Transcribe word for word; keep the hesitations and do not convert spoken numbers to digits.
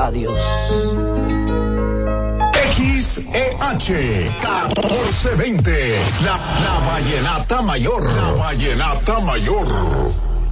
Adiós. X E H catorce veinte, la, la Vallenata Mayor. La Vallenata Mayor.